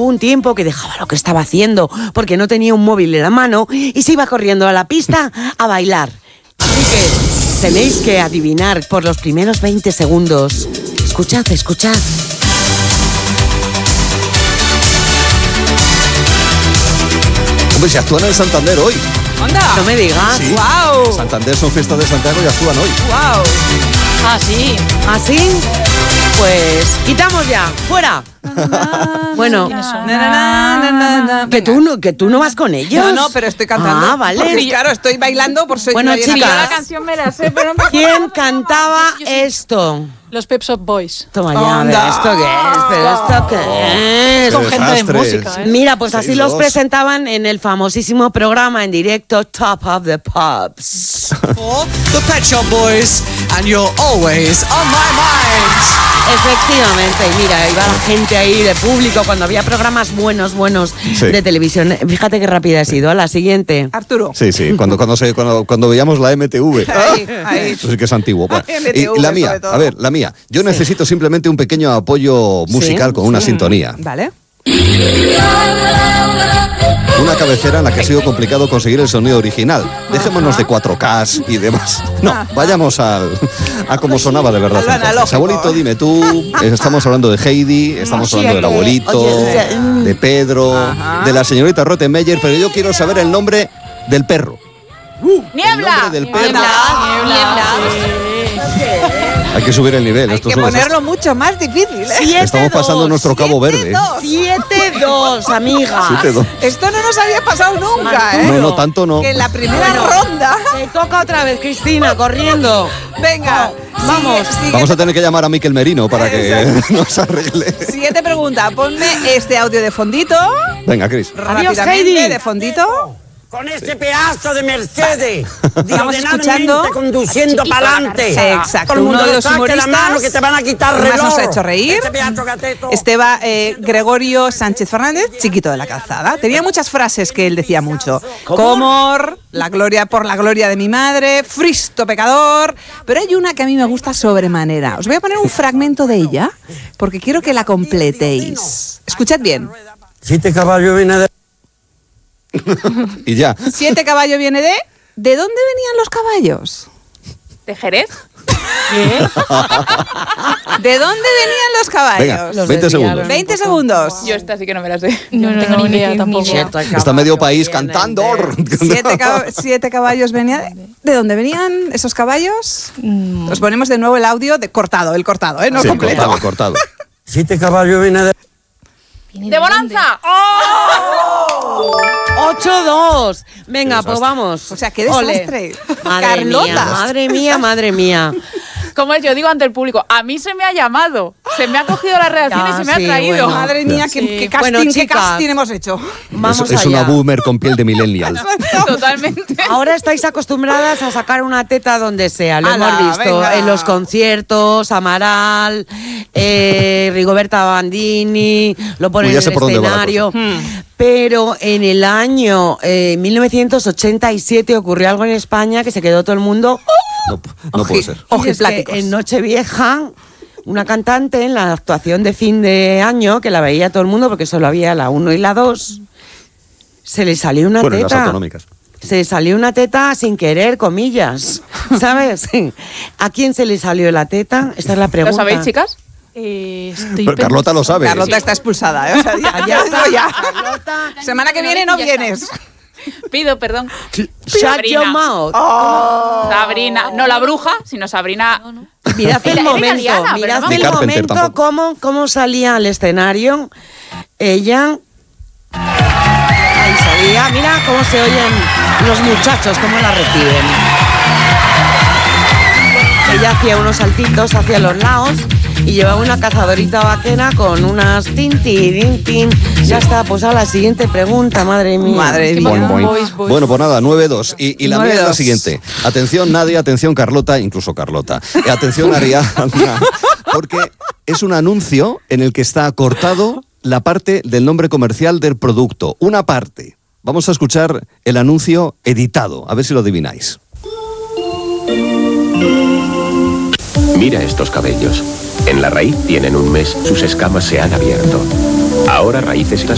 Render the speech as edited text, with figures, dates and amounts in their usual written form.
un tiempo que dejaba lo que estaba haciendo porque no tenía un móvil en la mano y se iba corriendo a la pista a bailar. Así que tenéis que adivinar por los primeros 20 segundos. Escuchad. Hombre, se actúan en Santander hoy. ¡Anda! No me digas. Sí. ¡Guau! Santander son fiestas de Santiago y actúan hoy. ¡Guau! Ah, sí. ¿Así? Pues quitamos ya. ¡Fuera! Bueno, que tú no vas con ellos. No, pero estoy cantando. Ah, vale. Porque, claro, estoy bailando por ser Bueno, una llena chicas. cara. La canción me la sé, pero no me ¿Quién cantaba esto? Los Pep Shop Boys. Toma ya, a ver, Anda. ¿esto qué es? ¿Pero esto qué es? Con gente de desastres. música, ¿eh? Mira, pues así 6-2. los presentaban en el famosísimo programa en directo Top of the Pops. The Pet Shop Boys, and you're always on my mind. Efectivamente, y mira, iba la gente ahí de público cuando había programas buenos Sí. de televisión. Fíjate qué rápida he sido. A la siguiente. Arturo. Sí, cuando veíamos la MTV. Ahí. Eso sí que es antiguo. Bueno, MTV, y la mía, sobre todo. a ver, la mía. Yo necesito simplemente un pequeño apoyo musical con una sintonía. Vale. Una cabecera en la que ha sido complicado conseguir el sonido original. Dejémonos de 4K y demás. No, vayamos a cómo sonaba de verdad. Al entonces. analógico. Abuelito, dime tú. Estamos hablando de Heidi, estamos hablando del abuelito, de Pedro, de la señorita Rottenmeier, pero yo quiero saber el nombre del perro. El nombre del perro. Hay que subir el nivel. Hay esto que es un desastre. ponerlo mucho más difícil, ¿eh? Estamos pasando nuestro Cabo Verde. 7-2, amiga. 7-2. Esto no nos había pasado nunca, ¿eh? No, tanto no. Que en la primera ronda. Te toca otra vez, Cristina, corriendo. Venga, vamos. Vamos a tener que llamar a Miquel Merino para que nos arregle. Siguiente pregunta. Ponme este audio de fondito. Venga, Cris. Rápidamente, Heidi. de fondito. Con este pedazo de Mercedes, Estamos escuchando conduciendo para adelante. Exacto, Todo el mundo uno de los saque la mano humoristas que te van a quitar que más reloj. nos ha hecho reír. Este pedazo gateto. Gregorio Sánchez Fernández, chiquito de la calzada. Tenía muchas frases que él decía mucho. Comor, por la gloria de mi madre, Fristo pecador. Pero hay una que a mí me gusta sobremanera. Os voy a poner un fragmento de ella porque quiero que la completéis. Escuchad bien. 7 caballos viene de... Y ya. 7 caballos viene de... ¿De dónde venían los caballos? ¿De Jerez? ¿De dónde venían los caballos? Venga, Los 20 desviaron. segundos. 20 segundos. Yo esta sí que no me la sé. No tengo ni idea tampoco. Está medio país cantando. 7 caballos venían. ¿De dónde venían esos caballos? Os ponemos de nuevo el audio cortado, ¿eh? No Sí, completo. cortado. 7 caballos viene de... ¡De Bonanza! 8-2. Venga, pues vamos. O sea, qué Ole. desastre. Madre mía, madre mía. Como es, yo digo ante el público, a mí se me ha llamado, se me ha cogido la redacción Ya, y se me sí, ha traído. bueno. Madre mía, Sí. qué casting, Bueno, qué chicas. casting hemos hecho. Vamos es allá. una boomer con piel de millennial. Totalmente. Ahora estáis acostumbradas a sacar una teta donde sea, lo ¡Hala, hemos visto venga! en los conciertos, Amaral, Rigoberta Bandini, lo ponen Uy, ya en sé el por dónde va la escenario. Pero en el año 1987 ocurrió algo en España que se quedó todo el mundo. No puede ser. Y es que Ojipláticos. en Nochevieja, una cantante en la actuación de fin de año, que la veía todo el mundo porque solo había la 1 y la 2, se le salió una Bueno, en las teta. autonómicas. Se le salió una teta sin querer, comillas, ¿sabes? ¿A quién se le salió la teta? Esta es la pregunta. ¿Lo sabéis, chicas? Pero Carlota lo sabe. Carlota está expulsada, ¿eh? O sea, ya digo ya. Semana que viene no vienes. Pido perdón. Shut Sabrina. your mouth. Sabrina, no la bruja, sino Sabrina. Mirad el Era momento, italiana, mirad ¿verdad? el De Carpenter momento cómo salía al escenario. Ella... Ahí salía, mira cómo se oyen los muchachos, cómo la reciben. Ella hacía unos saltitos hacia los lados y llevaba una cazadorita vaquera con unas tin. Ya está, pues a la siguiente pregunta, madre mía. Madre mía. Boing, boing. Boys. Bueno, pues nada, 9-2. Y la mía es la 9-2. siguiente. Atención Nadia, atención Carlota, incluso Carlota. Atención Ariadna, porque es un anuncio en el que está cortado la parte del nombre comercial del producto. Una parte. Vamos a escuchar el anuncio editado, a ver si lo adivináis. Mira estos cabellos. En la raíz tienen un mes, sus escamas se han abierto. Ahora Raíces